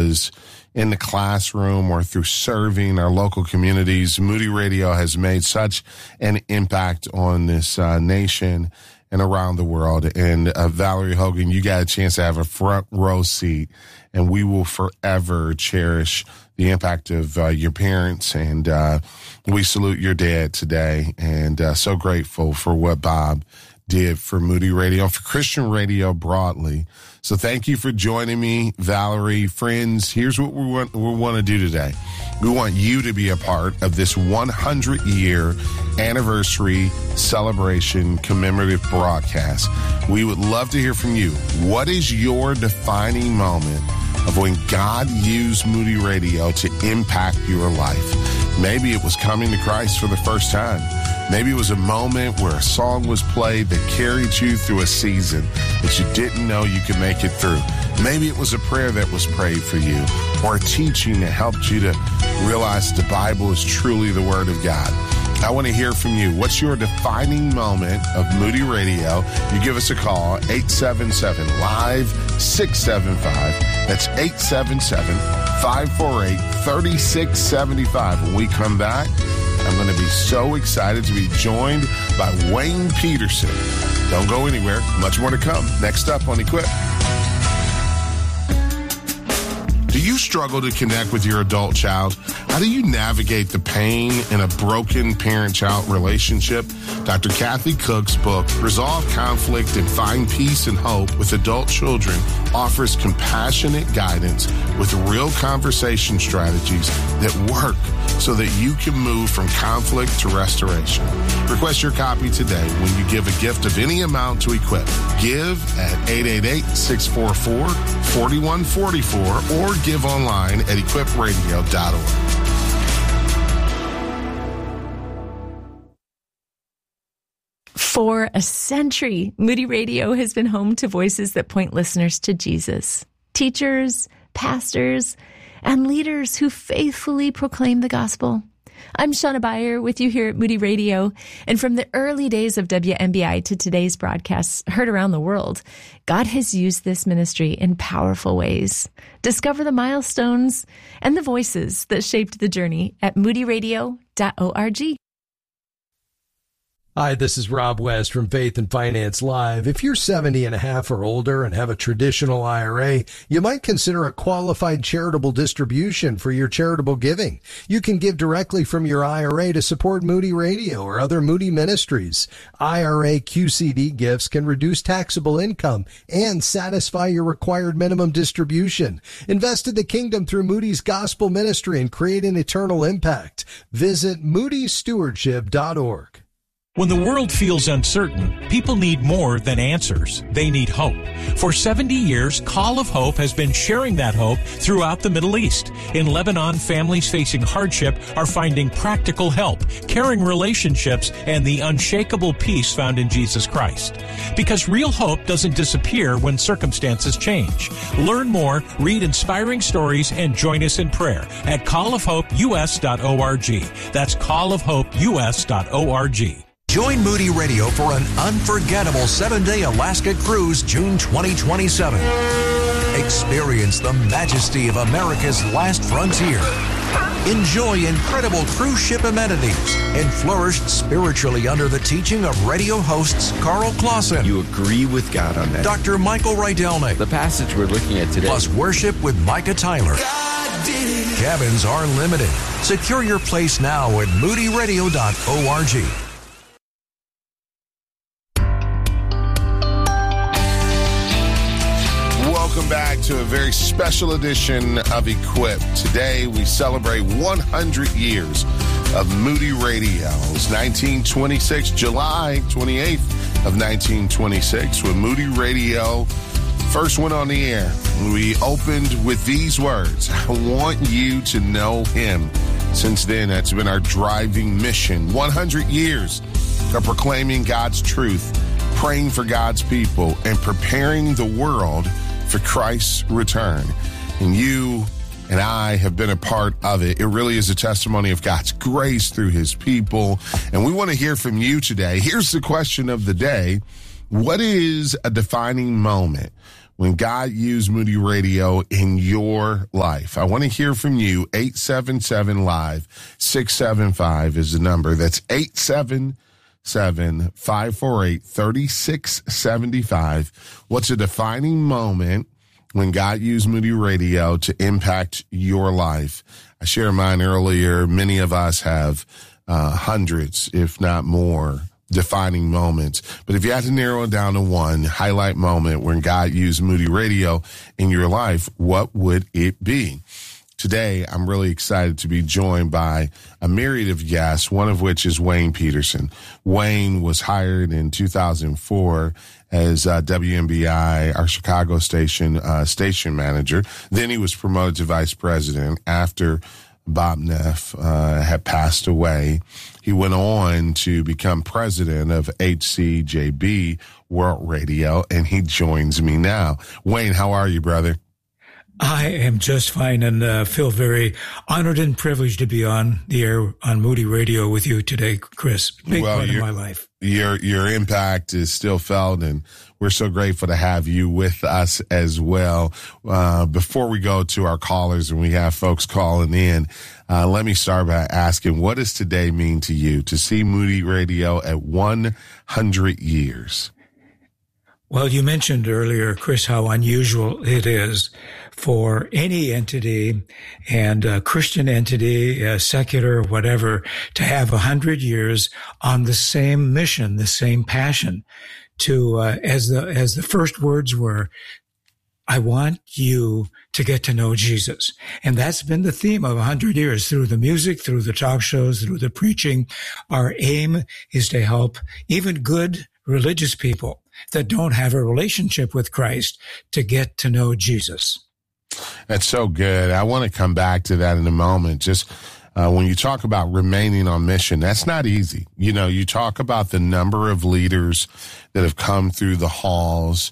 was in the classroom or through serving our local communities. Moody Radio has made such an impact on this nation and around the world. And Valerie Hogan, you got a chance to have a front row seat, and we will forever cherish the impact of your parents. And we salute your dad today, and so grateful for what Bob did for Moody Radio, for Christian radio broadly. So thank you for joining me, Valerie. Friends, here's what we want to do today. We want you to be a part of this 100-year anniversary celebration commemorative broadcast. We would love to hear from you. What is your defining moment of when God used Moody Radio to impact your life? Maybe it was coming to Christ for the first time. Maybe it was a moment where a song was played that carried you through a season that you didn't know you could make it through. Maybe it was a prayer that was prayed for you, or a teaching that helped you to realize the Bible is truly the Word of God. I want to hear from you. What's your defining moment of Moody Radio? You give us a call, 877-LIVE-675. That's 877-548-3675. When we come back, I'm going to be so excited to be joined by Wayne Peterson. Don't go anywhere. Much more to come. Next up on Equip. Do you struggle to connect with your adult child? How do you navigate the pain in a broken parent-child relationship? Dr. Kathy Cook's book, Resolve Conflict and Find Peace and Hope with Adult Children, offers compassionate guidance with real conversation strategies that work so that you can move from conflict to restoration. Request your copy today when you give a gift of any amount to Equip. Give at 888-644-4144 or give online at equipradio.org. For a century, Moody Radio has been home to voices that point listeners to Jesus. Teachers, pastors, and leaders who faithfully proclaim the gospel. I'm Shauna Beyer with you here at Moody Radio, and from the early days of WMBI to today's broadcasts heard around the world, God has used this ministry in powerful ways. Discover the milestones and the voices that shaped the journey at moodyradio.org. Hi, this is Rob West from Faith and Finance Live. If you're 70 and a half or older and have a traditional IRA, you might consider a qualified charitable distribution for your charitable giving. You can give directly from your IRA to support Moody Radio or other Moody ministries. IRA QCD gifts can reduce taxable income and satisfy your required minimum distribution. Invest in the kingdom through Moody's gospel ministry and create an eternal impact. Visit moodystewardship.org. When the world feels uncertain, people need more than answers. They need hope. For 70 years, Call of Hope has been sharing that hope throughout the Middle East. In Lebanon, families facing hardship are finding practical help, caring relationships, and the unshakable peace found in Jesus Christ. Because real hope doesn't disappear when circumstances change. Learn more, read inspiring stories, and join us in prayer at callofhopeus.org. That's callofhopeus.org. Join Moody Radio for an unforgettable 7-day Alaska cruise, June 2027. Experience the majesty of America's last frontier. Enjoy incredible cruise ship amenities and flourish spiritually under the teaching of radio hosts Carl Clausen. You agree with God on that. Dr. Michael Rydelnik. The passage we're looking at today. Plus worship with Micah Tyler. Cabins are limited. Secure your place now at moodyradio.org. Welcome back to a very special edition of Equip. Today we celebrate 100 years of Moody Radio. It was 1926, July 28th of 1926, when Moody Radio first went on the air. We opened with these words: I want you to know him. Since then, that's been our driving mission. 100 years of proclaiming God's truth, praying for God's people, and preparing the world for Christ's return. And you and I have been a part of it. It really is a testimony of God's grace through his people. And we want to hear from you today. Here's the question of the day. What is a defining moment when God used Moody Radio in your life. I want to hear from you. 877-LIVE-675 is the number. That's 877-548-3675. What's a defining moment when God used Moody Radio to impact your life? I shared mine earlier. Many of us have hundreds, if not more, defining moments. But if you had to narrow it down to one highlight moment when God used Moody Radio in your life, what would it be? Today, I'm really excited to be joined by a myriad of guests, one of which is Wayne Peterson. Wayne was hired in 2004 as WMBI, our Chicago station manager. Then he was promoted to vice president after Bob Neff had passed away. He went on to become president of HCJB World Radio, and he joins me now. Wayne, how are you, brother? I am just fine and feel very honored and privileged to be on the air on Moody Radio with you today, Chris. Big part of my life. Your impact is still felt, and we're so grateful to have you with us as well. Before we go to our callers and we have folks calling in, let me start by asking, what does today mean to you to see Moody Radio at 100 years? Well, you mentioned earlier, Chris, how unusual it is for any entity, and a Christian entity, secular, whatever, to have 100 years on the same mission, the same passion. To as the first words were, I want you to get to know Jesus. And that's been the theme of 100 years through the music, through the talk shows, through the preaching. Our aim is to help even good religious people that don't have a relationship with Christ to get to know Jesus. That's so good. I want to come back to that in a moment. Just when you talk about remaining on mission, that's not easy. You know, you talk about the number of leaders that have come through the halls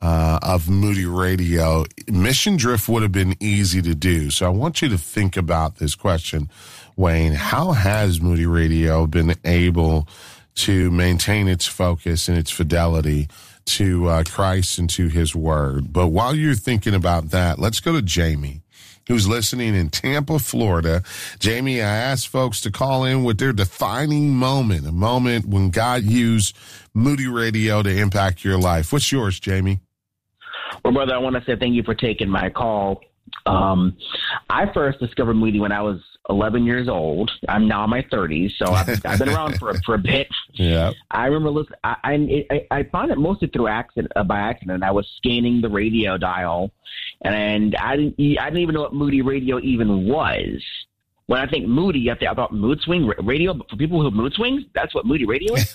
of Moody Radio. Mission drift would have been easy to do. So I want you to think about this question, Wayne. How has Moody Radio been able to maintain its focus and its fidelity to Christ and to his word? But while you're thinking about that, let's go to Jamie, who's listening in Tampa, Florida. Jamie, I asked folks to call in with their defining moment, a moment when God used Moody Radio to impact your life. What's yours, Jamie? Well, brother, I want to say thank you for taking my call. I first discovered Moody when I was 11 years old. I'm now in my 30s, so I've been around for a bit. Yeah. I remember listening. I found it mostly through by accident. I was scanning the radio dial, and I didn't even know what Moody Radio even was. When I think Moody, I thought mood swing radio. But for people who have mood swings, that's what Moody Radio is.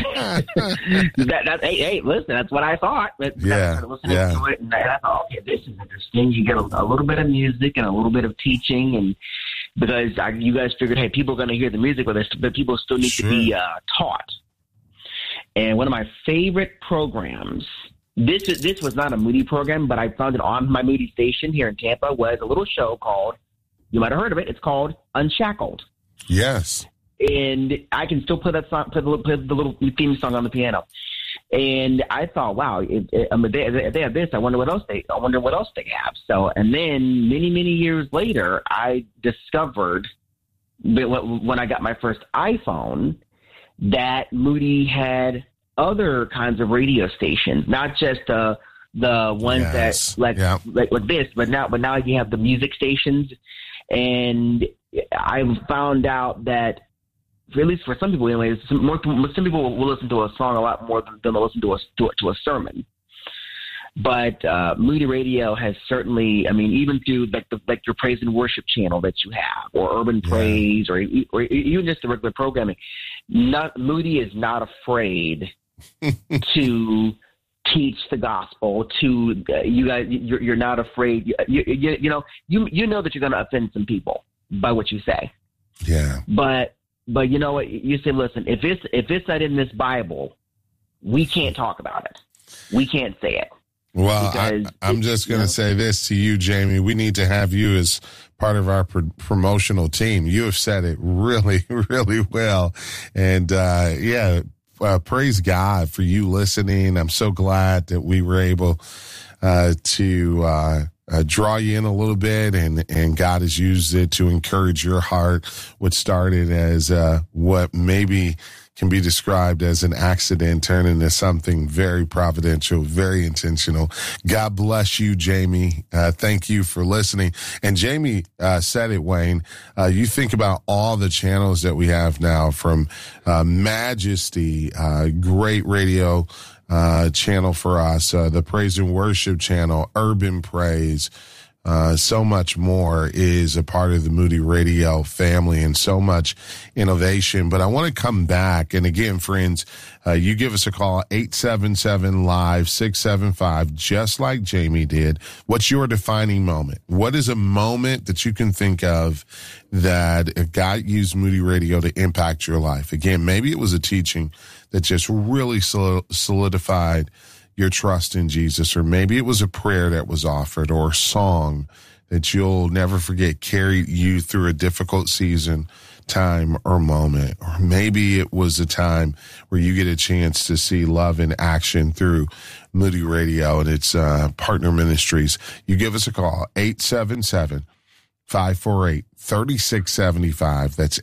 Hey, listen, that's what I thought. Yeah. To it, and I thought, okay, this is interesting. You get a little bit of music and a little bit of teaching, and because you guys figured, hey, people are going to hear the music with us, but people still need to be taught. And one of my favorite programs, this was not a Moody program, but I found it on my Moody station here in Tampa, was a little show called, you might have heard of it, it's called Unshackled. Yes. And I can still play that song, play the little theme song on the piano. And I thought, wow, if they have this, I wonder what else they have. So, and then many years later, I discovered when I got my first iPhone that Moody had other kinds of radio stations, not just the ones that like this, but now you have the music stations. And I found out that, at least for some people anyways, some people will listen to a song a lot more than they'll listen to a sermon. But Moody Radio has certainly, I mean, even through like your praise and worship channel that you have, or urban praise, or even just the regular programming, Moody is not afraid to teach the gospel to you guys. You're not afraid. You know that you're going to offend some people by what you say. Yeah. But you know what? You say, listen, if it's not in this Bible, we can't talk about it. We can't say it. Well, I'm just going to say this to you, Jamie. We need to have you as part of our promotional team. You have said it really, really well. And, praise God for you listening. I'm so glad that we were able to draw you in a little bit, and God has used it to encourage your heart. What started as what maybe can be described as an accident turned into something very providential, very intentional. God bless you, Jamie. Thank you for listening. And Jamie said it, Wayne. You think about all the channels that we have now, from Majesty, great radio channel for us, the Praise and Worship channel, Urban Praise, so much more is a part of the Moody Radio family, and so much innovation. But I want to come back. And again, friends, you give us a call, 877-LIVE-675, just like Jamie did. What's your defining moment? What is a moment that you can think of that God used Moody Radio to impact your life? Again, maybe it was a teaching that just really solidified your trust in Jesus, or maybe it was a prayer that was offered, or a song that you'll never forget carried you through a difficult season, time, or moment. Or maybe it was a time where you get a chance to see love in action through Moody Radio and its partner ministries. You give us a call, 877-548-3675. That's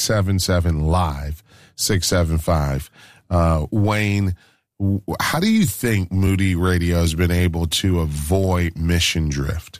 877-LIVE-675. Wayne, how do you think Moody Radio has been able to avoid mission drift?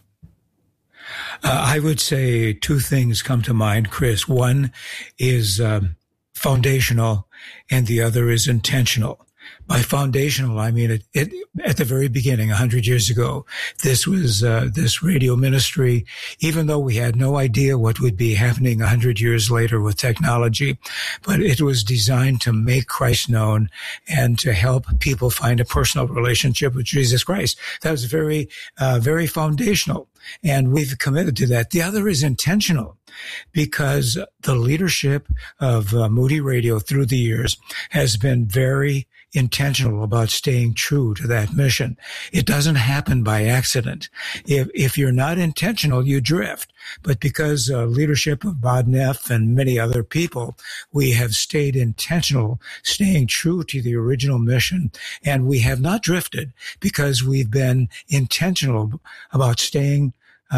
I would say two things come to mind, Chris. One is foundational, and the other is intentional. By foundational, I mean it at the very beginning, 100 years ago, this was this radio ministry, even though we had no idea what would be happening 100 years later with technology, but it was designed to make Christ known and to help people find a personal relationship with Jesus Christ. That was very, very foundational, and we've committed to that. The other is intentional, because the leadership of Moody Radio through the years has been very intentional about staying true to that mission. It doesn't happen by accident. If you're not intentional, you drift. But because leadership of Bob Neff and many other people, we have stayed intentional, staying true to the original mission, and we have not drifted because we've been intentional about staying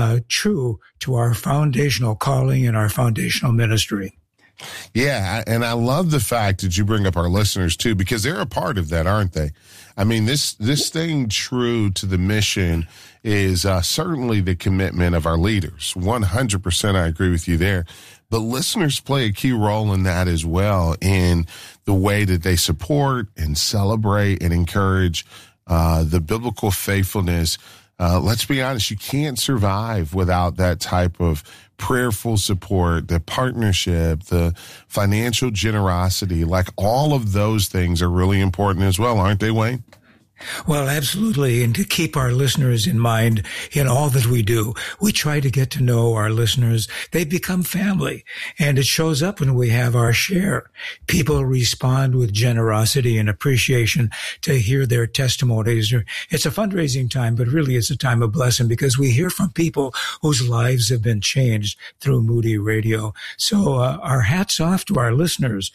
true to our foundational calling and our foundational ministry. Yeah, and I love the fact that you bring up our listeners too, because they're a part of that, aren't they? I mean, this staying true to the mission is certainly the commitment of our leaders. 100%, I agree with you there. But listeners play a key role in that as well, in the way that they support and celebrate and encourage the biblical faithfulness. Let's be honest, you can't survive without that type of prayerful support, the partnership, the financial generosity. Like, all of those things are really important as well, aren't they, Wayne? Well, absolutely. And to keep our listeners in mind in all that we do, we try to get to know our listeners. They become family, and it shows up when we have our share. People respond with generosity and appreciation to hear their testimonies. It's a fundraising time, but really it's a time of blessing, because we hear from people whose lives have been changed through Moody Radio. So our hats off to our listeners.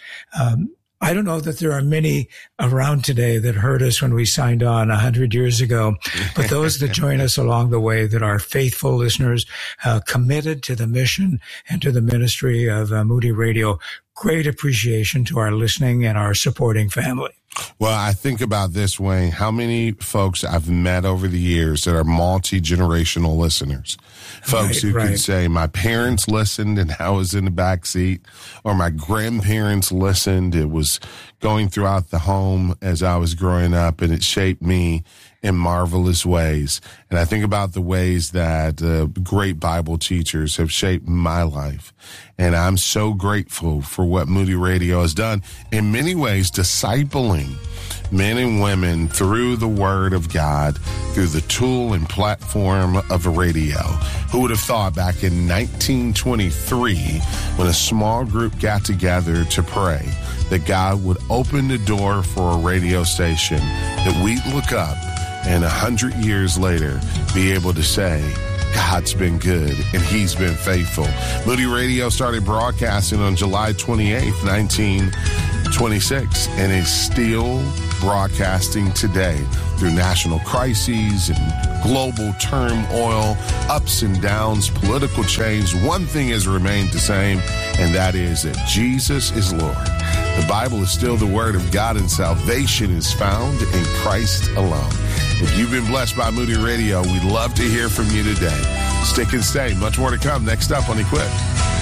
I don't know that there are many around today that heard us when we signed on 100 years ago, but those that join us along the way, that are faithful listeners, committed to the mission and to the ministry of Moody Radio. Great appreciation to our listening and our supporting family. Well, I think about this, Wayne, how many folks I've met over the years that are multi-generational listeners. Folks who can say, my parents listened and I was in the back seat, or my grandparents listened. It was going throughout the home as I was growing up, and it shaped me in marvelous ways. And I think about the ways that great Bible teachers have shaped my life. And I'm so grateful for what Moody Radio has done, in many ways discipling men and women through the Word of God, through the tool and platform of radio. Who would have thought back in 1923, when a small group got together to pray, that God would open the door for a radio station that we'd look up and 100 years later be able to say, God's been good and He's been faithful. Moody Radio started broadcasting on July 28th, 1926, and is still broadcasting today through national crises and global turmoil, ups and downs, political change. One thing has remained the same, and that is that Jesus is Lord. The Bible is still the Word of God, and salvation is found in Christ alone. If you've been blessed by Moody Radio, we'd love to hear from you today. Stick and stay. Much more to come next up on Equip.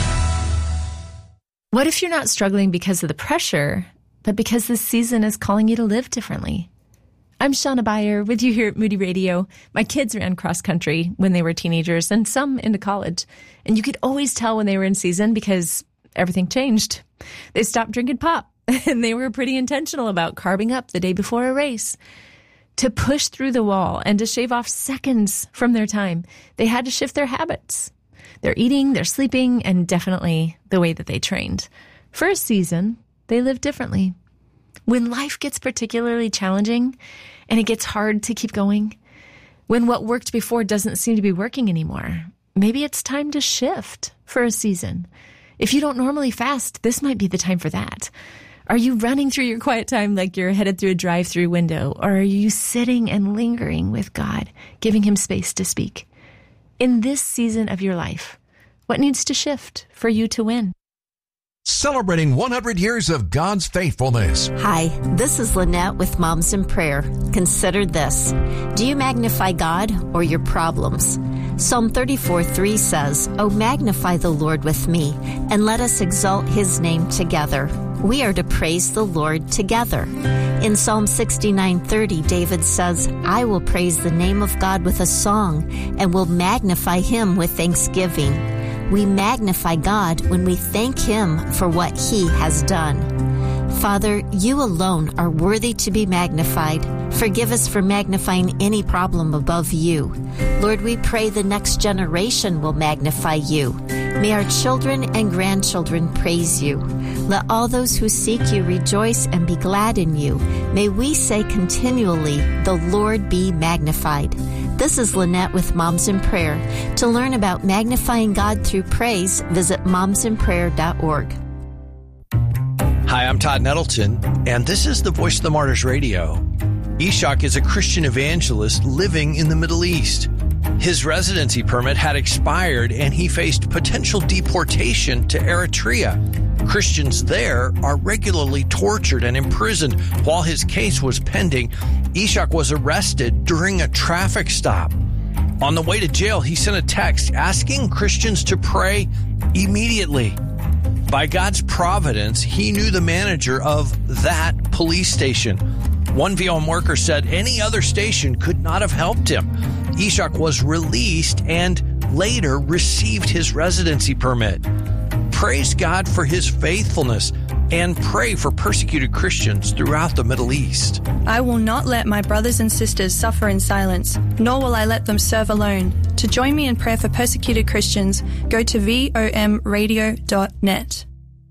What if you're not struggling because of the pressure, but because this season is calling you to live differently? I'm Shauna Beyer with you here at Moody Radio. My kids ran cross country when they were teenagers and some into college. And you could always tell when they were in season because everything changed. They stopped drinking pop and they were pretty intentional about carbing up the day before a race. To push through the wall and to shave off seconds from their time, they had to shift their habits. Their eating, their sleeping, and definitely the way that they trained. For a season, they lived differently. When life gets particularly challenging and it gets hard to keep going, when what worked before doesn't seem to be working anymore, maybe it's time to shift for a season. If you don't normally fast, this might be the time for that. Are you running through your quiet time like you're headed through a drive-through window, or are you sitting and lingering with God, giving him space to speak? In this season of your life, what needs to shift for you to win? Celebrating 100 years of God's faithfulness. Hi, this is Lynette with Moms in Prayer. Consider this. Do you magnify God or your problems? Psalm 34:3 says, "Oh, magnify the Lord with me, and let us exalt his name together." We are to praise the Lord together. In Psalm 69:30, David says, "I will praise the name of God with a song, and will magnify him with thanksgiving." We magnify God when we thank him for what he has done. Father, you alone are worthy to be magnified. Forgive us for magnifying any problem above you. Lord, we pray the next generation will magnify you. May our children and grandchildren praise you. Let all those who seek you rejoice and be glad in you. May we say continually, "The Lord be magnified." This is Lynette with Moms in Prayer. To learn about magnifying God through praise, visit momsinprayer.org. Hi, I'm Todd Nettleton, and this is the Voice of the Martyrs Radio. Ishak is a Christian evangelist living in the Middle East. His residency permit had expired, and he faced potential deportation to Eritrea. Christians there are regularly tortured and imprisoned. While his case was pending, Ishak was arrested during a traffic stop. On the way to jail, he sent a text asking Christians to pray immediately. By God's providence, he knew the manager of that police station. One VOM worker said any other station could not have helped him. Ishak was released and later received his residency permit. Praise God for his faithfulness and pray for persecuted Christians throughout the Middle East. I will not let my brothers and sisters suffer in silence, nor will I let them serve alone. To join me in prayer for persecuted Christians, go to vomradio.net.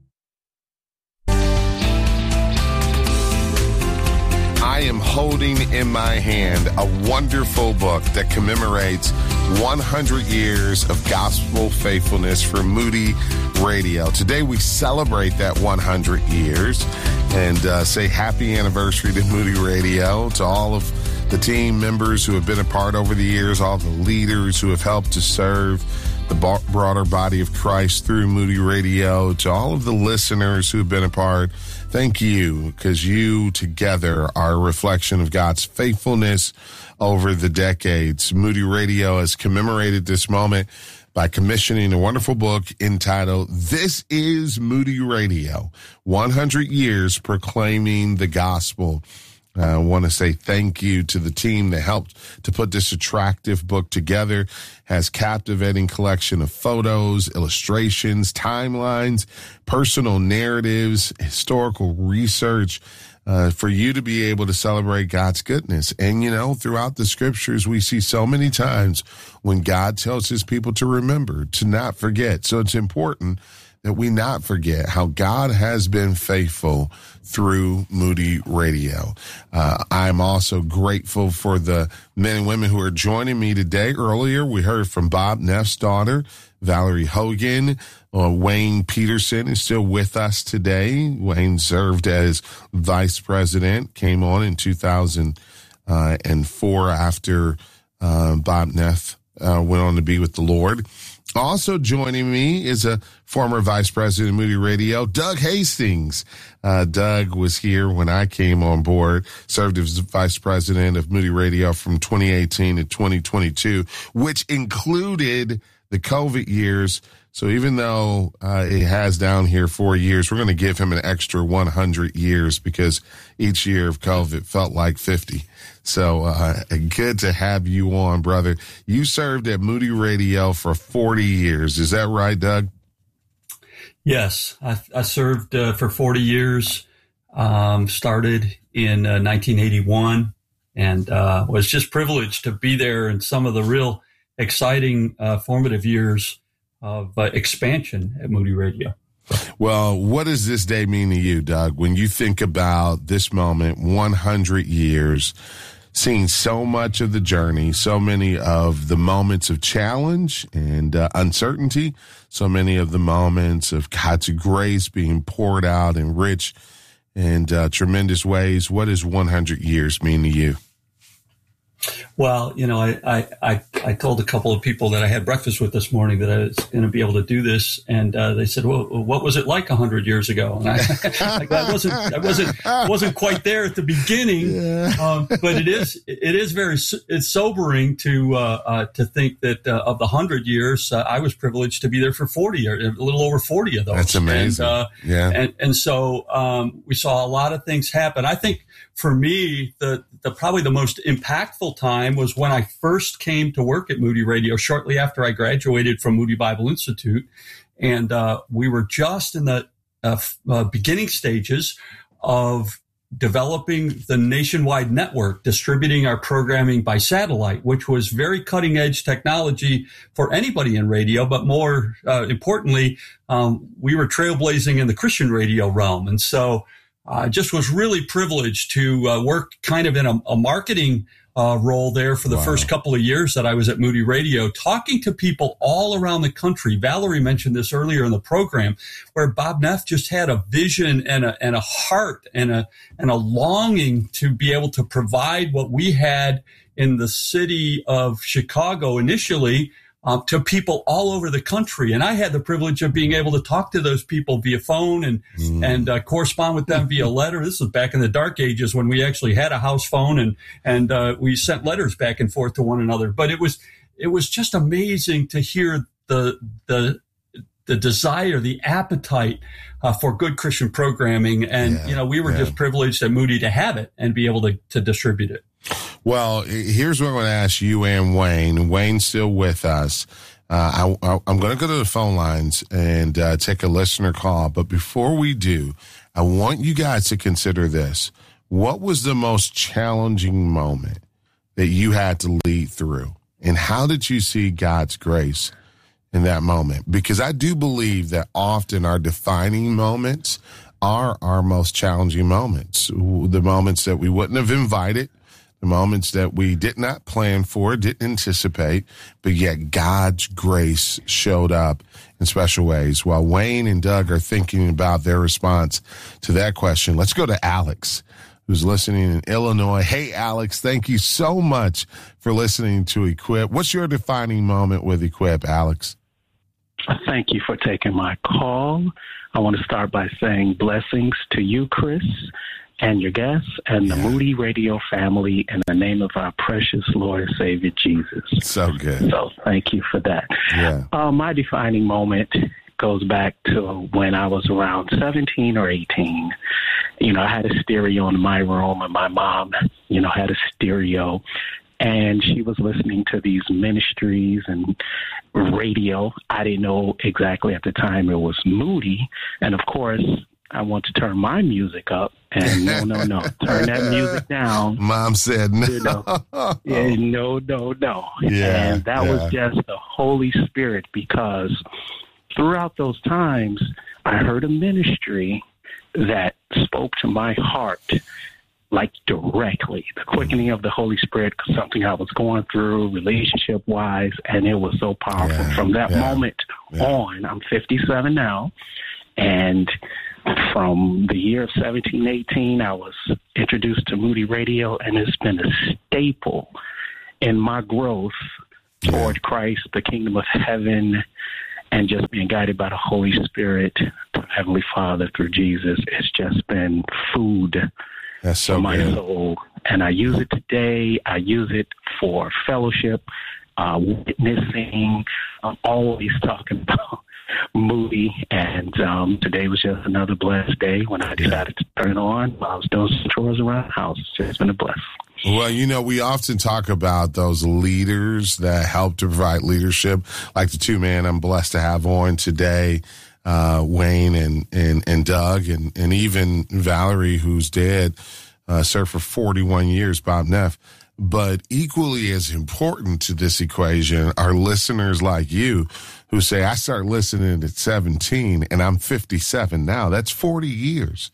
I am holding in my hand a wonderful book that commemorates 100 years of gospel faithfulness for Moody Radio. Today we celebrate that 100 years and say happy anniversary to Moody Radio, to all of the team members who have been a part over the years, all the leaders who have helped to serve the broader body of Christ through Moody Radio, to all of the listeners who have been a part. Thank you, because you together are a reflection of God's faithfulness over the decades. Moody Radio has commemorated this moment by commissioning a wonderful book entitled, This is Moody Radio, 100 Years Proclaiming the Gospel. I want to say thank you to the team that helped to put this attractive book together. It has captivating collection of photos, illustrations, timelines, personal narratives, historical research, for you to be able to celebrate God's goodness. And, you know, throughout the scriptures, we see so many times when God tells his people to remember, to not forget. So it's important that we not forget how God has been faithful through Moody Radio. I'm also grateful for the men and women who are joining me today. Earlier, we heard from Bob Neff's daughter, Valerie Hogan. Wayne Peterson is still with us today. Wayne served as vice president, came on in 2004 after Bob Neff went on to be with the Lord. Also joining me is a former vice president of Moody Radio, Doug Hastings. Doug was here when I came on board, served as vice president of Moody Radio from 2018 to 2022, which included the COVID years. So even though it has down here 4 years, we're going to give him an extra 100 years because each year of COVID felt like 50. So good to have you on, brother. You served at Moody Radio for 40 years. Is that right, Doug? Yes, I served for 40 years, started in 1981, and was just privileged to be there in some of the real exciting, formative years of expansion at Moody Radio. Well, what does this day mean to you, Doug, when you think about this moment, 100 years, seeing so much of the journey, so many of the moments of challenge and uncertainty, so many of the moments of God's grace being poured out in rich and tremendous ways? What does 100 years mean to you? Well, you know, I told a couple of people that I had breakfast with this morning that I was going to be able to do this, and they said, "Well, what was it like 100 years ago?" And I wasn't quite there at the beginning, but it is it's sobering to think that of the 100 years, I was privileged to be there for 40 or a little over 40 of those. That's amazing. And so we saw a lot of things happen. I think for me, the probably the most impactful time was when I first came to work at Moody Radio shortly after I graduated from Moody Bible Institute. And we were just in the beginning stages of developing the nationwide network, distributing our programming by satellite, which was very cutting edge technology for anybody in radio. But more importantly, we were trailblazing in the Christian radio realm. And so I just was really privileged to work kind of in a marketing role there for the first couple of years that I was at Moody Radio, talking to people all around the country. Valerie mentioned this earlier in the program, where Bob Neff just had a vision and a heart and a longing to be able to provide what we had in the city of Chicago initially, to people all over the country. And I had the privilege of being able to talk to those people via phone and correspond with them via letter. This was back in the dark ages when we actually had a house phone and we sent letters back and forth to one another. But it was just amazing to hear the desire, the appetite for good Christian programming. And, we were just privileged at Moody to have it and be able to distribute it. Well, here's what I'm going to ask you and Wayne. Wayne's still with us. I'm going to go to the phone lines and take a listener call. But before we do, I want you guys to consider this. What was the most challenging moment that you had to lead through? And how did you see God's grace in that moment? Because I do believe that often our defining moments are our most challenging moments, the moments that we wouldn't have invited, the moments that we did not plan for, didn't anticipate, but yet God's grace showed up in special ways. While Wayne and Doug are thinking about their response to that question, let's go to Alex, who's listening in Illinois. Hey, Alex, thank you so much for listening to Equip. What's your defining moment with Equip, Alex? Thank you for taking my call. I want to start by saying blessings to you, Chris, and your guests, and the Moody Radio family, in the name of our precious Lord and Savior, Jesus. So good. So thank you for that. Yeah. My defining moment goes back to when I was around 17 or 18. I had a stereo in my room, and my mom, had a stereo, and she was listening to these ministries and radio. I didn't know exactly at the time it was Moody, and of course, I want to turn my music up, and no, turn that music down. Mom said no. No. Yeah, and that was just the Holy Spirit, because throughout those times, I heard a ministry that spoke to my heart like directly. The quickening of the Holy Spirit, something I was going through relationship-wise, and it was so powerful. From that moment on, I'm 57 now, and from the year of 17, 18, I was introduced to Moody Radio, and it's been a staple in my growth toward Christ, the kingdom of heaven, and just being guided by the Holy Spirit to Heavenly Father through Jesus. It's just been food for my soul. And I use it today. I use it for fellowship, witnessing. I'm always talking about Moody, and today was just another blessed day when I decided to turn it on while I was doing some chores around the house. It's been a blessing. Well, you know, we often talk about those leaders that help to provide leadership, like the two men I'm blessed to have on today, Wayne and Doug, and even Valerie, whose dad served for 41 years, Bob Neff. But equally as important to this equation are listeners like you who say, I started listening at 17 and I'm 57 now. That's 40 years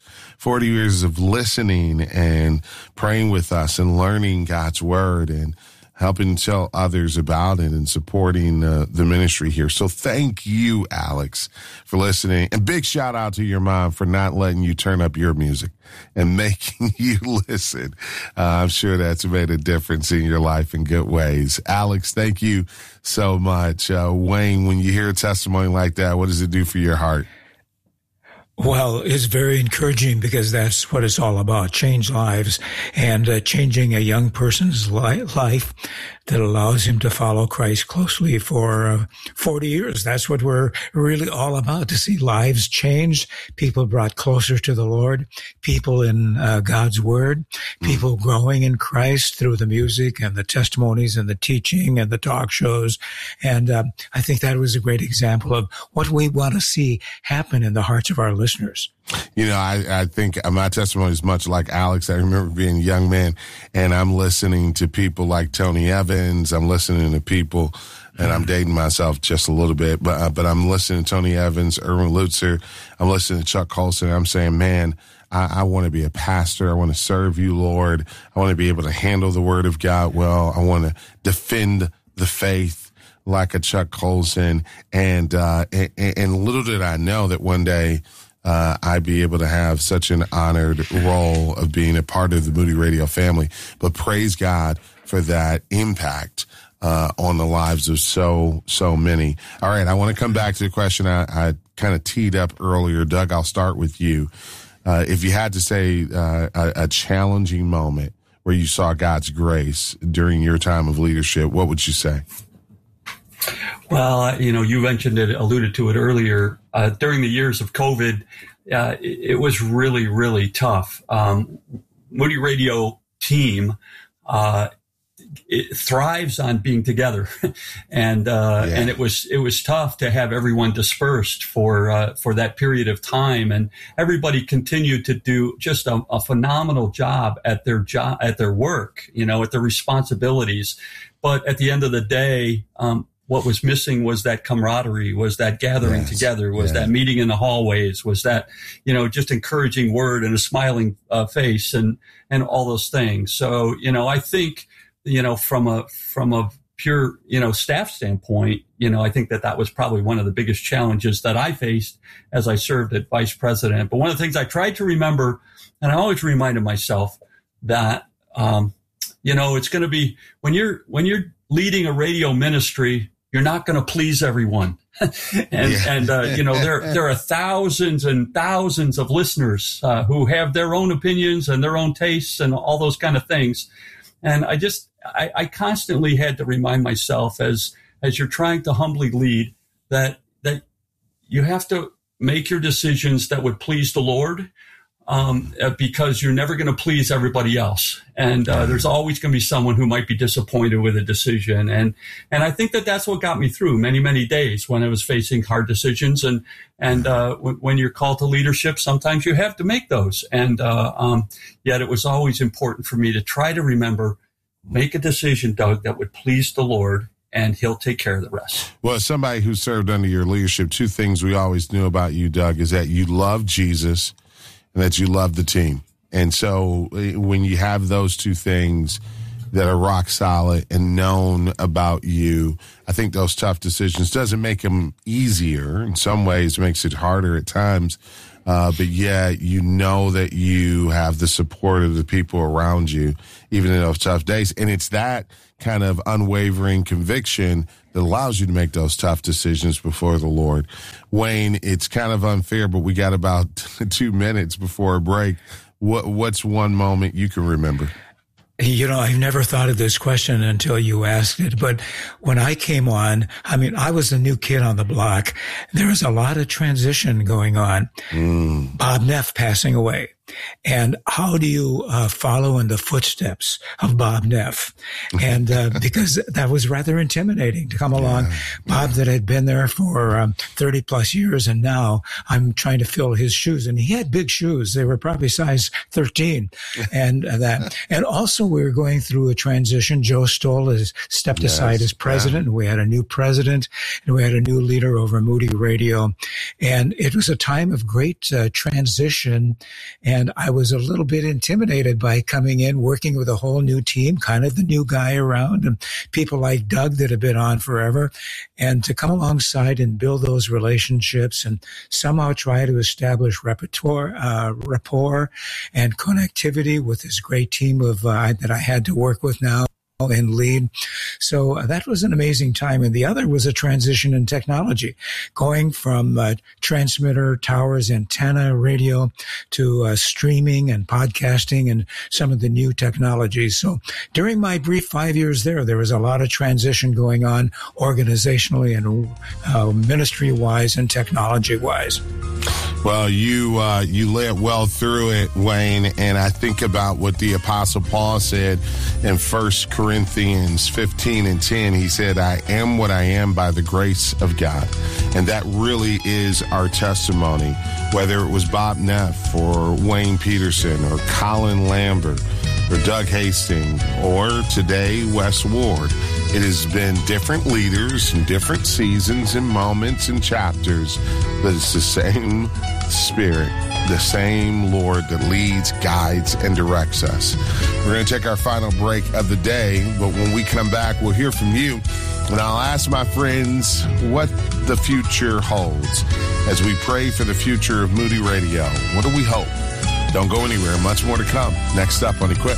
of listening and praying with us and learning God's word and helping tell others about it and supporting the ministry here. So thank you, Alex, for listening. And big shout out to your mom for not letting you turn up your music and making you listen. I'm sure that's made a difference in your life in good ways. Alex, thank you so much. Wayne, when you hear a testimony like that, what does it do for your heart? Well, it's very encouraging because that's what it's all about, change lives and changing a young person's life that allows him to follow Christ closely for 40 years. That's what we're really all about, to see lives changed, people brought closer to the Lord, people in God's Word, people growing in Christ through the music and the testimonies and the teaching and the talk shows. And I think that was a great example of what we want to see happen in the hearts of our listeners. You know, I think my testimony is much like Alex. I remember being a young man, and I'm listening to people like Tony Evans. I'm listening to people, and I'm dating myself just a little bit, but I'm listening to Tony Evans, Erwin Lutzer. I'm listening to Chuck Colson. I'm saying, man, I want to be a pastor. I want to serve you, Lord. I want to be able to handle the word of God well. I want to defend the faith like a Chuck Colson. And little did I know that one day, I'd be able to have such an honored role of being a part of the Moody Radio family. But praise God for that impact on the lives of so many. All right, I want to come back to the question I kind of teed up earlier. Doug, I'll start with you. If you had to say a challenging moment where you saw God's grace during your time of leadership, what would you say? Well, you mentioned it, alluded to it earlier. During the years of COVID, it was really, really tough. Moody Radio team, it thrives on being together, and it was tough to have everyone dispersed for that period of time, and everybody continued to do just a phenomenal job at their work, at their responsibilities. But at the end of the day, what was missing was that camaraderie, was that gathering together, was that meeting in the hallways, was that, just encouraging word and a smiling face and all those things. So, I think, from a pure, staff standpoint, I think that was probably one of the biggest challenges that I faced as I served as vice president. But one of the things I tried to remember, and I always reminded myself that, it's going to be when you're leading a radio ministry, you're not going to please everyone. There are thousands and thousands of listeners who have their own opinions and their own tastes and all those kind of things. And I constantly had to remind myself as you're trying to humbly lead that you have to make your decisions that would please the Lord. Because you're never going to please everybody else. And there's always going to be someone who might be disappointed with a decision. And I think that's what got me through many, many days when I was facing hard decisions. And when you're called to leadership, sometimes you have to make those. And yet it was always important for me to try to remember, make a decision, Doug, that would please the Lord, and he'll take care of the rest. Well, as somebody who served under your leadership, two things we always knew about you, Doug, is that you love Jesus and that you love the team. And so when you have those two things that are rock solid and known about you, I think those tough decisions doesn't make them easier. In some ways, it makes it harder at times. But yeah, you know that you have the support of the people around you, even in those tough days. And it's that kind of unwavering conviction that allows you to make those tough decisions before the Lord. Wayne, it's kind of unfair, but we got about 2 minutes before a break. What's one moment you can remember? You know, I've never thought of this question until you asked it, but when I came on, I mean, I was a new kid on the block. There was a lot of transition going on. Bob Neff passing away. And how do you follow in the footsteps of Bob Neff? And because that was rather intimidating to come along. Bob that had been there for 30 plus years, and now I'm trying to fill his shoes. And he had big shoes. They were probably size 13. And that. And also we were going through a transition. Joe Stoll has stepped aside as president. And we had a new president, and we had a new leader over Moody Radio. And it was a time of great transition. And I was a little bit intimidated by coming in, working with a whole new team, kind of the new guy around, and people like Doug that have been on forever. And to come alongside and build those relationships and somehow try to establish rapport and connectivity with this great team of that I had to work with now and lead. So that was an amazing time. And the other was a transition in technology, going from transmitter, towers, antenna, radio to streaming and podcasting and some of the new technologies. So during my brief 5 years there was a lot of transition going on organizationally and ministry-wise and technology-wise. Well, you led well through it, Wayne, and I think about what the Apostle Paul said in 1 Corinthians 15:10. He said, I am what I am by the grace of God. And that really is our testimony, whether it was Bob Neff or Wayne Peterson or Colin Lambert or Doug Hastings or today Wes Ward. It has been different leaders and different seasons and moments and chapters, but it's the same Spirit, the same Lord that leads, guides, and directs us. We're going to take our final break of the day, but when we come back, we'll hear from you. And I'll ask my friends what the future holds as we pray for the future of Moody Radio. What do we hope? Don't go anywhere. Much more to come. Next up on Equip.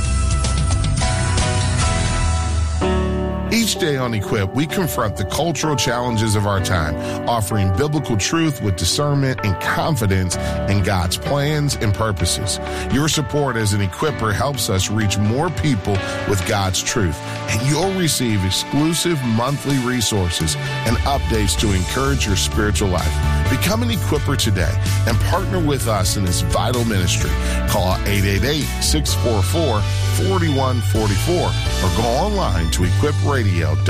Each day on Equip, we confront the cultural challenges of our time, offering biblical truth with discernment and confidence in God's plans and purposes. Your support as an Equipper helps us reach more people with God's truth, and you'll receive exclusive monthly resources and updates to encourage your spiritual life. Become an Equipper today and partner with us in this vital ministry. Call 888-644-4144 or go online to equipradio.org.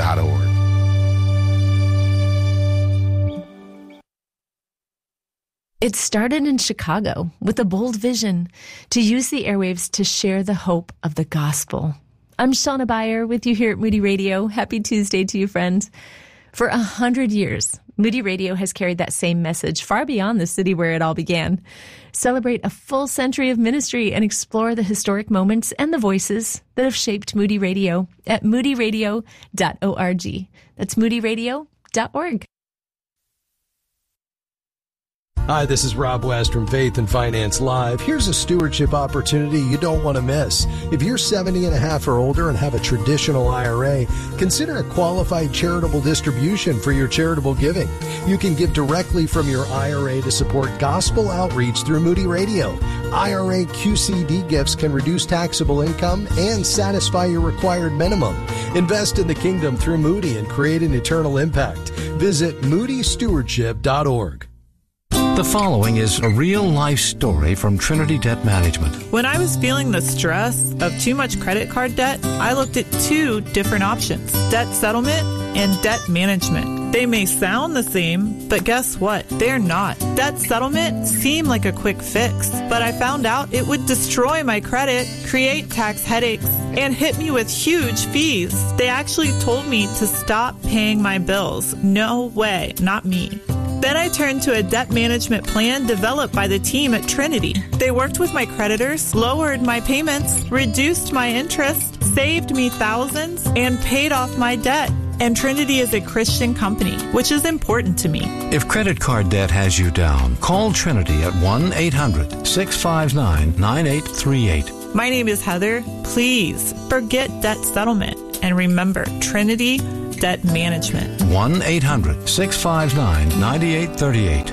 It started in Chicago with a bold vision to use the airwaves to share the hope of the gospel. I'm Shauna Beyer with you here at Moody Radio. Happy Tuesday to you, friends. For 100 years, Moody Radio has carried that same message far beyond the city where it all began. Celebrate a full century of ministry and explore the historic moments and the voices that have shaped Moody Radio at moodyradio.org. That's moodyradio.org. Hi, this is Rob West from Faith and Finance Live. Here's a stewardship opportunity you don't want to miss. If you're 70 and a half or older and have a traditional IRA, consider a qualified charitable distribution for your charitable giving. You can give directly from your IRA to support gospel outreach through Moody Radio. IRA QCD gifts can reduce taxable income and satisfy your required minimum. Invest in the kingdom through Moody and create an eternal impact. Visit moodystewardship.org. The following is a real-life story from Trinity Debt Management. When I was feeling the stress of too much credit card debt, I looked at two different options: debt settlement and debt management. They may sound the same, but guess what? They're not. Debt settlement seemed like a quick fix, but I found out it would destroy my credit, create tax headaches, and hit me with huge fees. They actually told me to stop paying my bills. No way, not me. Then I turned to a debt management plan developed by the team at Trinity. They worked with my creditors, lowered my payments, reduced my interest, saved me thousands, and paid off my debt. And Trinity is a Christian company, which is important to me. If credit card debt has you down, call Trinity at 1-800-659-9838. My name is Heather. Please forget debt settlement and remember Trinity Debt Management. 1-800-659-9838.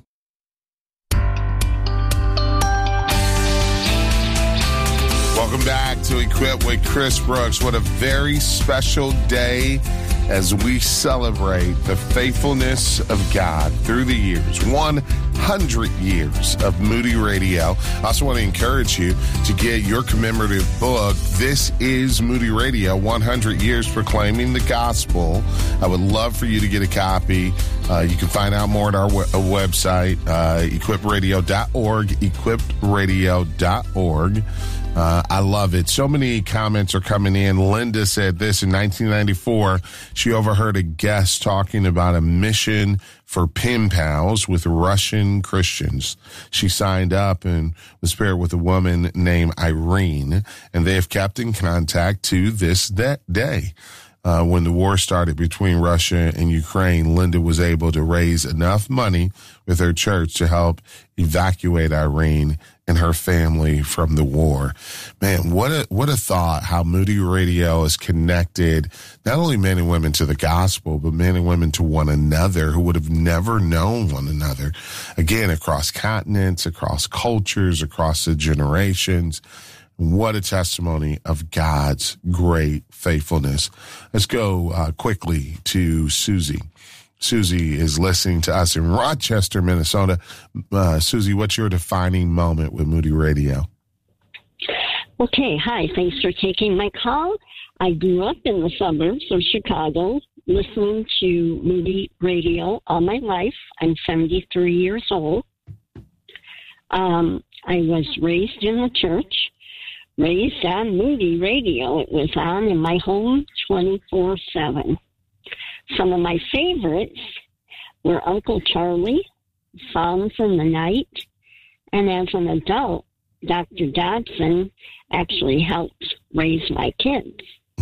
Welcome back to Equip with Chris Brooks. What a very special day as we celebrate the faithfulness of God through the years. 100 years of Moody Radio. I also want to encourage you to get your commemorative book. This is Moody Radio, 100 Years Proclaiming the Gospel. I would love for you to get a copy. You can find out more at our website, equipradio.org, equipradio.org. I love it. So many comments are coming in. Linda said this in 1994. She overheard a guest talking about a mission for pen pals with Russian Christians. She signed up and was paired with a woman named Irene, and they have kept in contact to this day. When the war started between Russia and Ukraine, Linda was able to raise enough money with her church to help evacuate Irene and her family from the war. Man, what a thought how Moody Radio is connected, not only men and women to the gospel, but men and women to one another who would have never known one another. Again, across continents, across cultures, across the generations. What a testimony of God's great faithfulness. Let's go quickly to Susie. Susie is listening to us in Rochester, Minnesota. Susie, what's your defining moment with Moody Radio? Okay, hi. Thanks for taking my call. I grew up in the suburbs of Chicago, listening to Moody Radio all my life. I'm 73 years old. I was raised in the church, raised on Moody Radio. It was on in my home 24/7. Some of my favorites were Uncle Charlie, Songs in the Night, and as an adult, Dr. Dodson actually helped raise my kids.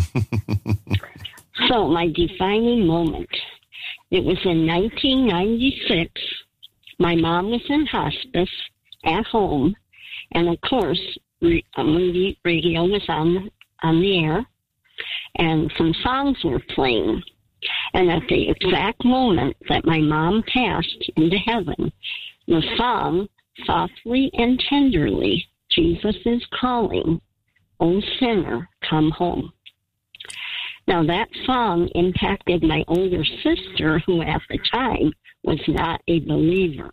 So my defining moment, it was in 1996. My mom was in hospice at home, and of course, Moody Radio was on the air, and some songs were playing. And at the exact moment that my mom passed into heaven, the song, Softly and Tenderly, Jesus is Calling, O Sinner, Come Home. Now that song impacted my older sister, who at the time was not a believer.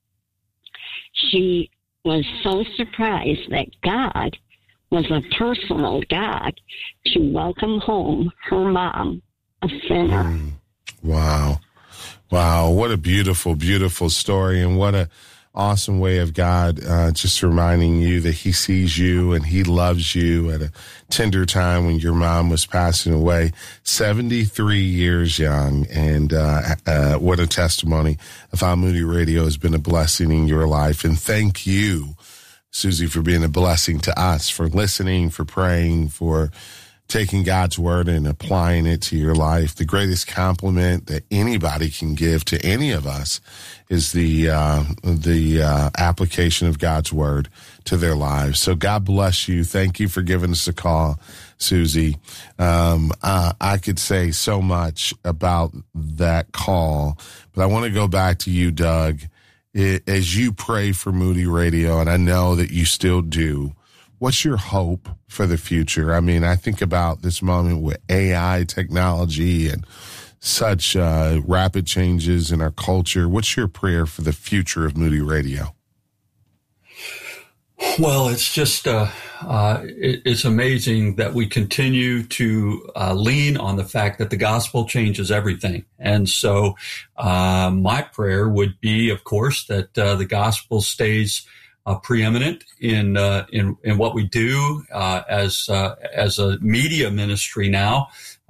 She was so surprised that God was a personal God to welcome home her mom, a sinner. Wow. What a beautiful, beautiful story, and what a awesome way of God just reminding you that he sees you and he loves you at a tender time when your mom was passing away, 73 years young. And what a testimony of how Moody Radio has been a blessing in your life. And thank you, Susie, for being a blessing to us, for listening, for praying, for taking God's word and applying it to your life. The greatest compliment that anybody can give to any of us is the application of God's word to their lives. So God bless you. Thank you for giving us a call, Susie. I could say so much about that call, but I want to go back to you, Doug. As you pray for Moody Radio, and I know that you still do, what's your hope for the future? I mean, I think about this moment with AI technology and such rapid changes in our culture. What's your prayer for the future of Moody Radio? Well, it's just it's amazing that we continue to lean on the fact that the gospel changes everything. And so my prayer would be, of course, that the gospel stays preeminent in what we do as a media ministry now.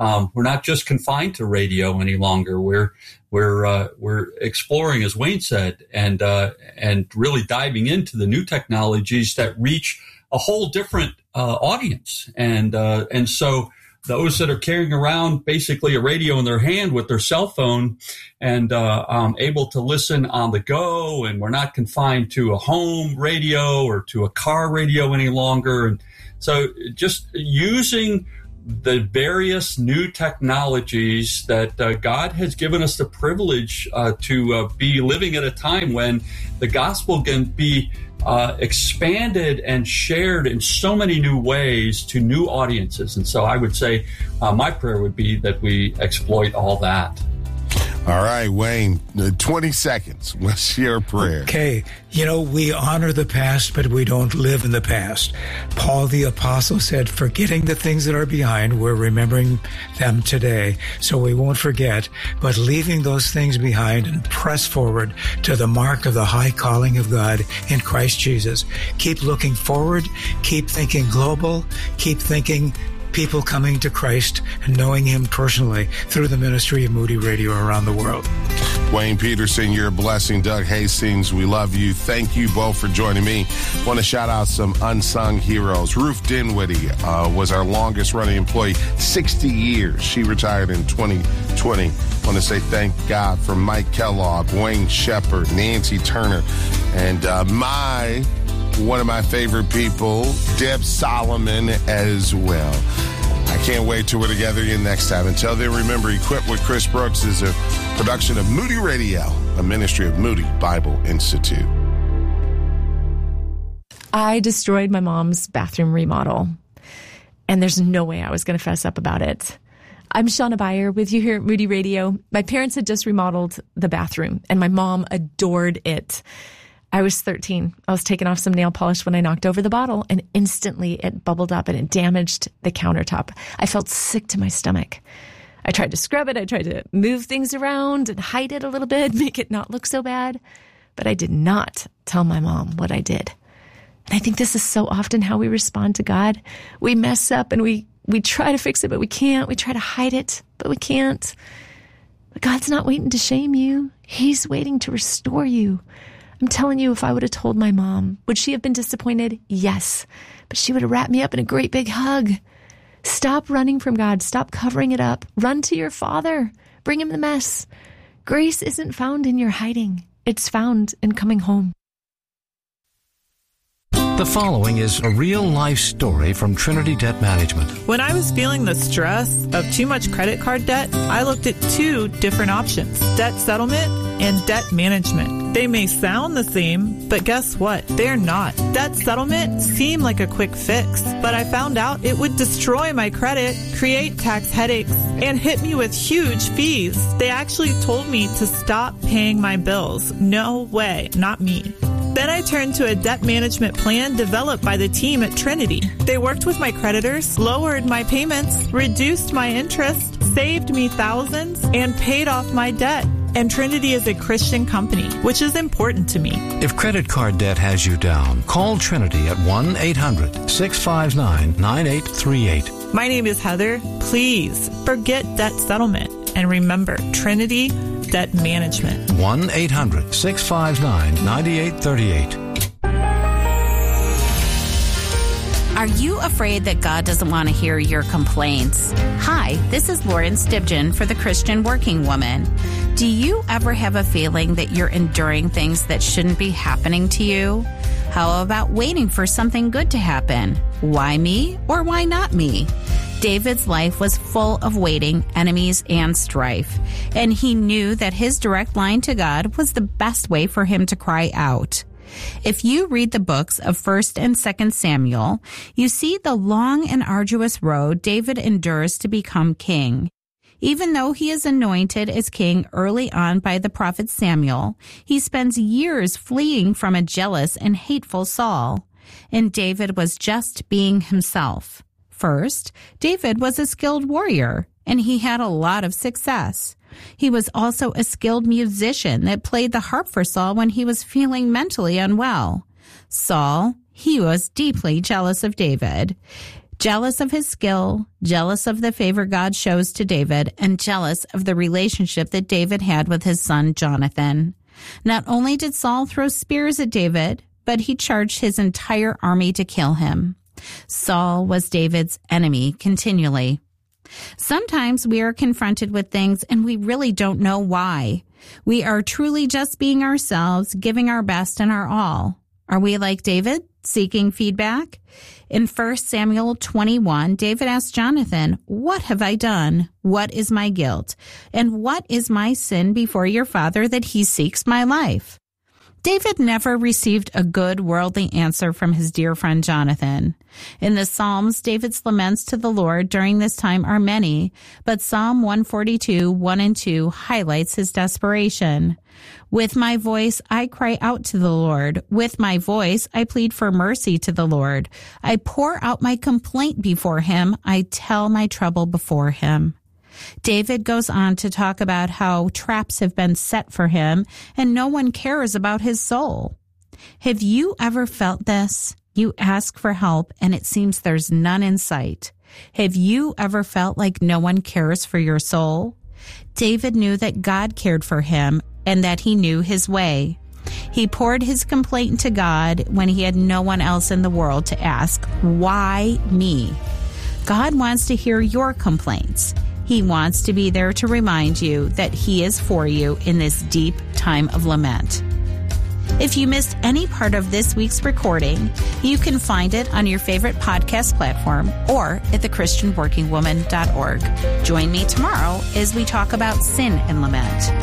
we're not just confined to radio any longer. We're exploring, as Wayne said, and really diving into the new technologies that reach a whole different audience. And so those that are carrying around basically a radio in their hand with their cell phone and able to listen on the go, and we're not confined to a home radio or to a car radio any longer. And so just using the various new technologies that God has given us the privilege to be living at a time when the gospel can be expanded and shared in so many new ways to new audiences. And so I would say my prayer would be that we exploit all that. All right, Wayne, 20 seconds. What's your prayer? Okay. We honor the past, but we don't live in the past. Paul the Apostle said, forgetting the things that are behind, we're remembering them today. So we won't forget, but leaving those things behind and press forward to the mark of the high calling of God in Christ Jesus. Keep looking forward. Keep thinking global. Keep thinking people coming to Christ and knowing Him personally through the ministry of Moody Radio around the world. Wayne Peterson, you're a blessing. Doug Hastings, we love you. Thank you both for joining me. Want to shout out some unsung heroes. Ruth Dinwiddie was our longest running employee, 60 years. She retired in 2020. Want to say thank God for Mike Kellogg, Wayne Shepherd, Nancy Turner, and one of my favorite people, Deb Solomon, as well. I can't wait till we're together again next time. Until then, remember, Equipped with Chris Brooks is a production of Moody Radio, a ministry of Moody Bible Institute. I destroyed my mom's bathroom remodel, and there's no way I was going to fess up about it. I'm Shauna Beyer with you here at Moody Radio. My parents had just remodeled the bathroom, and my mom adored it. I was 13. I was taking off some nail polish when I knocked over the bottle, and instantly it bubbled up and it damaged the countertop. I felt sick to my stomach. I tried to scrub it. I tried to move things around and hide it a little bit, make it not look so bad. But I did not tell my mom what I did. And I think this is so often how we respond to God. We mess up and we try to fix it, but we can't. We try to hide it, but we can't. But God's not waiting to shame you. He's waiting to restore you. I'm telling you, if I would have told my mom, would she have been disappointed? Yes. But she would have wrapped me up in a great big hug. Stop running from God. Stop covering it up. Run to your Father. Bring Him the mess. Grace isn't found in your hiding. It's found in coming home. The following is a real-life story from Trinity Debt Management. When I was feeling the stress of too much credit card debt, I looked at two different options: debt settlement and debt management. They may sound the same, but guess what? They're not. Debt settlement seemed like a quick fix, but I found out it would destroy my credit, create tax headaches, and hit me with huge fees. They actually told me to stop paying my bills. No way, not me. Then I turned to a debt management plan developed by the team at Trinity. They worked with my creditors, lowered my payments, reduced my interest, saved me thousands, and paid off my debt. And Trinity is a Christian company, which is important to me. If credit card debt has you down, call Trinity at 1-800-659-9838. My name is Heather. Please forget debt settlement and remember Trinity Debt Management. 1-800-659-9838. Are you afraid that God doesn't want to hear your complaints? Hi, this is Lauren Stibgen for the Christian Working Woman. Do you ever have a feeling that you're enduring things that shouldn't be happening to you? How about waiting for something good to happen? Why me or why not me? David's life was full of waiting, enemies, and strife, and he knew that his direct line to God was the best way for him to cry out. If you read the books of 1st and 2nd Samuel, you see the long and arduous road David endures to become king. Even though he is anointed as king early on by the prophet Samuel, he spends years fleeing from a jealous and hateful Saul. And David was just being himself. First, David was a skilled warrior, and he had a lot of success. He was also a skilled musician that played the harp for Saul when he was feeling mentally unwell. Saul, he was deeply jealous of David. Jealous of his skill, jealous of the favor God shows to David, and jealous of the relationship that David had with his son Jonathan. Not only did Saul throw spears at David, but he charged his entire army to kill him. Saul was David's enemy continually. Sometimes we are confronted with things and we really don't know why. We are truly just being ourselves, giving our best and our all. Are we like David, seeking feedback? In 1 Samuel 21, David asked Jonathan, "What have I done? What is my guilt? And what is my sin before your father that he seeks my life?" David never received a good worldly answer from his dear friend Jonathan. In the Psalms, David's laments to the Lord during this time are many, but Psalm 142, 1 and 2 highlights his desperation. "With my voice, I cry out to the Lord. With my voice, I plead for mercy to the Lord. I pour out my complaint before him. I tell my trouble before him." David goes on to talk about how traps have been set for him and no one cares about his soul. Have you ever felt this? You ask for help and it seems there's none in sight. Have you ever felt like no one cares for your soul? David knew that God cared for him and that he knew his way. He poured his complaint to God when he had no one else in the world to ask, "Why me?" God wants to hear your complaints. He wants to be there to remind you that he is for you in this deep time of lament. If you missed any part of this week's recording, you can find it on your favorite podcast platform or at thechristianworkingwoman.org. Join me tomorrow as we talk about sin and lament.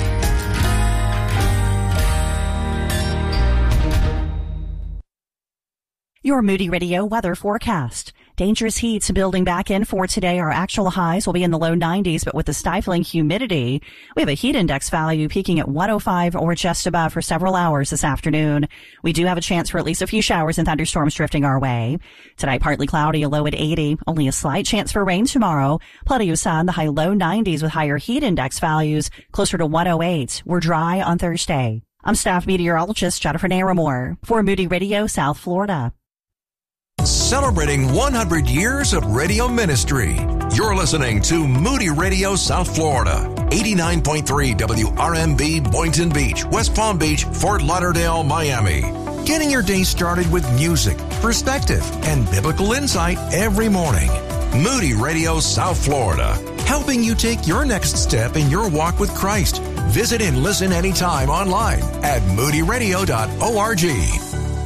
Your Moody Radio weather forecast. Dangerous heats building back in for today. Our actual highs will be in the low 90s, but with the stifling humidity, we have a heat index value peaking at 105 or just above for several hours this afternoon. We do have a chance for at least a few showers and thunderstorms drifting our way. Tonight, partly cloudy, a low at 80. Only a slight chance for rain tomorrow. Plenty of sun, the high low 90s with higher heat index values closer to 108. We're dry on Thursday. I'm staff meteorologist Jennifer Naramore for Moody Radio, South Florida. Celebrating 100 years of radio ministry. You're listening to Moody Radio South Florida, 89.3 WRMB Boynton Beach, West Palm Beach, Fort Lauderdale, Miami. Getting your day started with music, perspective, and biblical insight every morning. Moody Radio South Florida, helping you take your next step in your walk with Christ. Visit and listen anytime online at moodyradio.org.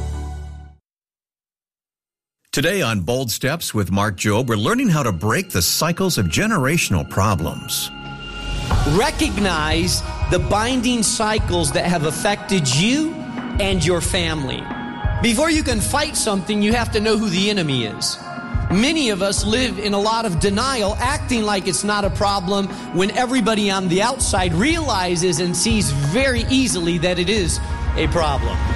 Today on Bold Steps with Mark Jobe, we're learning how to break the cycles of generational problems. Recognize the binding cycles that have affected you and your family. Before you can fight something, you have to know who the enemy is. Many of us live in a lot of denial, acting like it's not a problem when everybody on the outside realizes and sees very easily that it is a problem.